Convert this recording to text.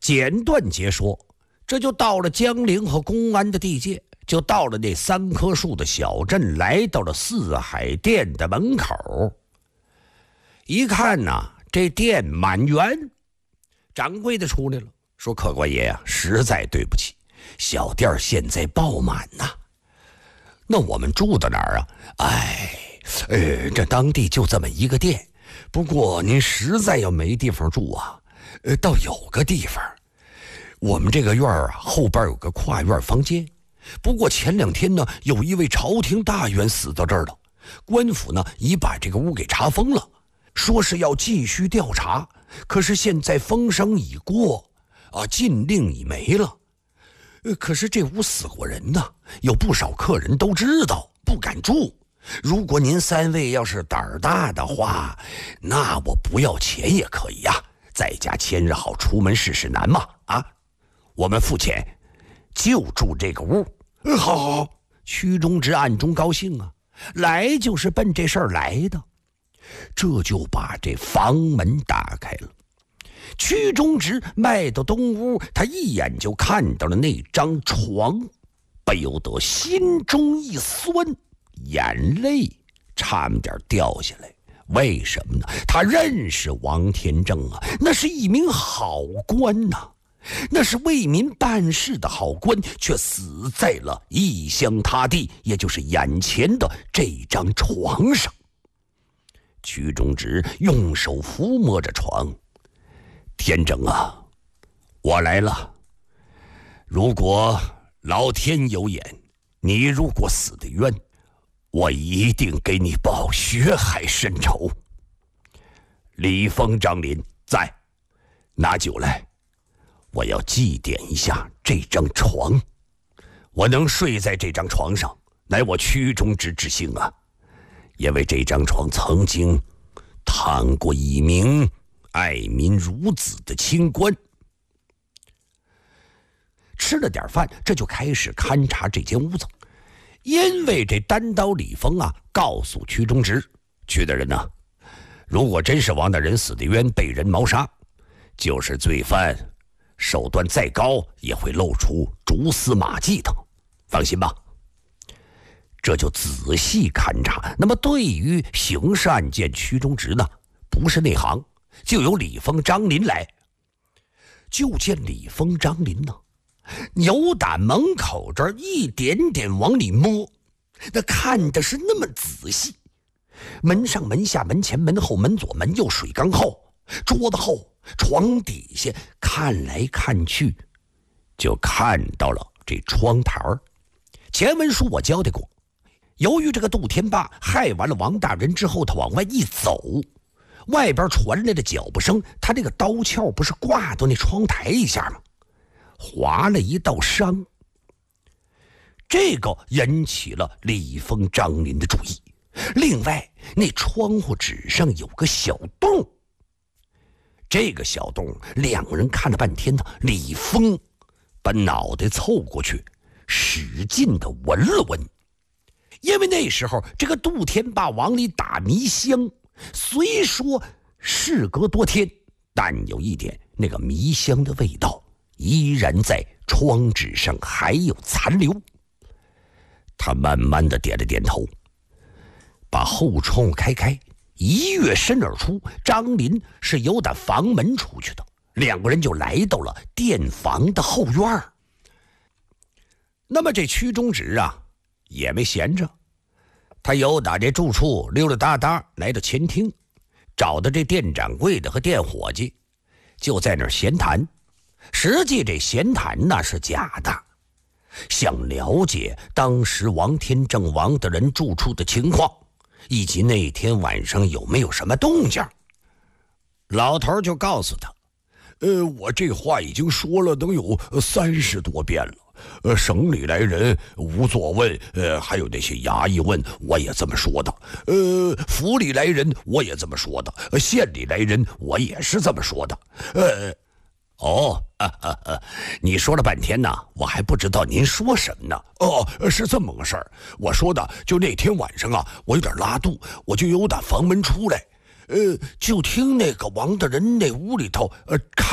简短截说，这就到了江陵和公安的地界，就到了那3棵树的小镇，来到了四海店的门口。一看呐，这店满员，掌柜的出来了，说：“客官爷呀，实在对不起，小店现在爆满呐。那我们住到哪儿啊？这当地就这么一个店，不过您实在要没地方住啊，倒有个地方。我们这个院啊，后边有个跨院房间。不过前2天呢，有一位朝廷大员死到这儿了，官府呢已把这个屋给查封了，说是要继续调查。可是现在风声已过啊，禁令已没了。可是这屋死过人呢，有不少客人都知道，不敢住。如果您3位要是胆儿大的话，那我不要钱也可以呀，在家千日好，出门事事难嘛。我们付钱，就住这个屋。好，屈中直暗中高兴啊，来就是奔这事儿来的。这就把这房门打开了。屈中直迈到东屋，他一眼就看到了那张床，不由得心中一酸，眼泪差点掉下来。为什么呢？他认识王天正啊，那是一名好官呐，那是为民办事的好官，却死在了异乡他地，也就是眼前的这张床上。屈中直用手抚摸着床，天正啊，我来了。如果老天有眼，你如果死得冤，我一定给你报血海深仇。李丰、张林在，拿酒来，我要祭奠一下这张床。我能睡在这张床上，乃我屈中直之幸啊。因为这张床曾经躺过一名爱民如子的清官。吃了点饭，这就开始勘察这间屋子。因为这单刀李丰啊，告诉屈中直，屈大人呐，如果真是王大人死得冤，被人谋杀，就是罪犯手段再高，也会露出蛛丝马迹的，放心吧。这就仔细勘察。那么对于刑事案件，屈中直呢不是内行，就由李丰、张林来。就见李丰、张林呢扭打门口这儿一点点往里摸，那看的是那么仔细。门上、门下、门前、门后、门左、门右，水缸后、桌子后、床底下，看来看去，就看到了这窗台儿。前文书我交代过，由于这个杜天霸害完了王大人之后，他往外一走，外边传来的脚步声，他这个刀鞘不是挂到那窗台一下吗？划了一道伤。这个引起了李丰、张林的注意。另外，那窗户纸上有个小洞，这个小洞两个人看了半天呢。李丰把脑袋凑过去，使劲的闻了闻。因为那时候这个杜天霸往里打迷香，虽说事隔多天，但有一点，那个迷香的味道依然在窗纸上还有残留。他慢慢的点了点头，把后窗户开，一跃身而出。张林是由打房门出去的，两个人就来到了店房的后院。那么这屈中直啊也没闲着，他由打这住处溜溜达达来到前厅，找到这店掌柜的和店伙计，就在那儿闲谈。实际这闲谈那是假的，想了解当时王天正、王大人住处的情况，以及那天晚上有没有什么动静。老头就告诉他，我这话已经说了能有30多遍了。省里来人无作问，还有那些衙役问我也这么说的，府里来人我也这么说的，县里来人我也是这么说的。你说了半天呢，我还不知道您说什么呢。是这么个事儿，我说的就那天晚上啊，我有点拉肚，我就由打房门出来，就听那个王大人那屋里头看